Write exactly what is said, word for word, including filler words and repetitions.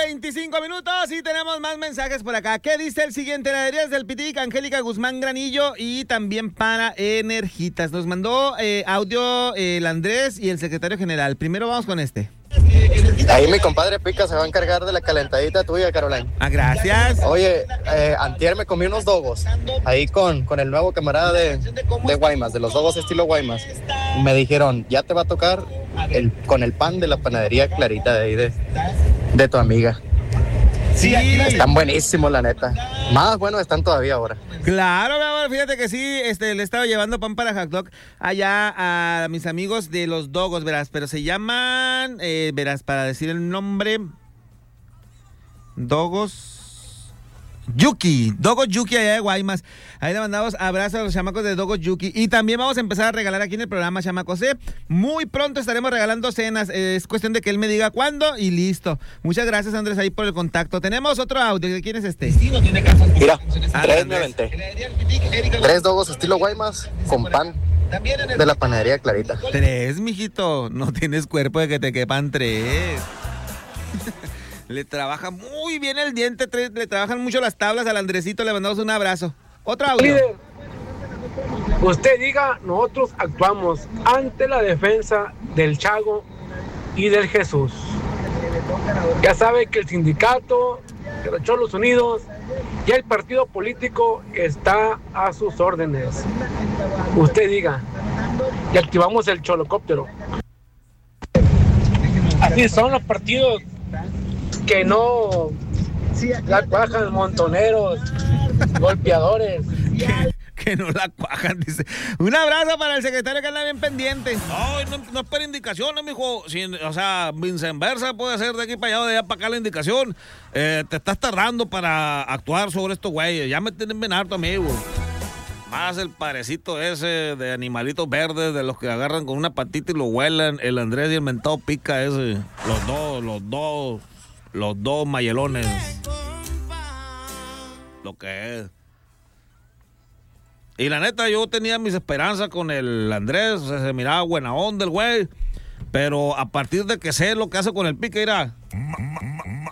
veinticinco minutos y tenemos más mensajes por acá. ¿Qué dice el siguiente? Heladerías del Pitic, Angélica Guzmán Granillo y también para Energitas. Nos mandó eh, audio eh, el Andrés y el secretario general. Primero vamos con este. Ahí mi compadre Pica se va a encargar de la calentadita tuya, Caroline. Ah, gracias. Oye, eh, antier me comí unos dogos, ahí con, con el nuevo camarada de, de Guaymas, de los dogos estilo Guaymas. Me dijeron, ya te va a tocar el, con el pan de la panadería Clarita de ahí de, de tu amiga. Sí. Están buenísimos, la neta. Más buenos están todavía ahora. Claro, mi amor, fíjate que sí, este, le estaba llevando pan para hot dog allá a mis amigos de los Dogos, verás, pero se llaman, eh, verás, para decir el nombre, Dogos Yuki, Dogos Yuki allá de Guaymas. Ahí le mandamos abrazos a los chamacos de Dogos Yuki. Y también vamos a empezar a regalar aquí en el programa, chamacos, ¿eh? Muy pronto estaremos regalando cenas. Eh, es cuestión de que él me diga cuándo y listo. Muchas gracias, Andrés, ahí por el contacto. Tenemos otro audio. ¿De quién es este? Mira, Ah, tres me aventé. Tres dogos estilo Guaymas con pan de la panadería Clarita. Tres, mijito. No tienes cuerpo de que te quepan tres. Le trabaja muy bien el diente, tres, le trabajan mucho las tablas al Andresito, le mandamos un abrazo. Otro audio. Líder, usted diga, nosotros actuamos ante la defensa del Chago y del Jesús. Ya sabe que el sindicato, que los Cholos Unidos y el partido político está a sus órdenes. Usted diga, y activamos el cholocóptero. Así son los partidos que no la cuajan, montoneros, golpeadores. Que, que no la cuajan, dice. Un abrazo para el secretario que anda bien pendiente. No, no, no espera indicaciones, mijo. Si, o sea, viceversa puede hacer de aquí para allá o de allá para acá la indicación. Eh, te estás tardando para actuar sobre estos güeyes. Ya me tienen bien harto, amigo. Más el parecito ese de animalitos verdes, de los que agarran con una patita y lo huelan. El Andrés y el mentado Pica ese. Los dos, los dos. Los dos mayelones. Lo que es. Y la neta, yo tenía mis esperanzas con el Andrés. O sea, se miraba buena onda el güey. Pero a partir de que sé lo que hace con el Pica, irá.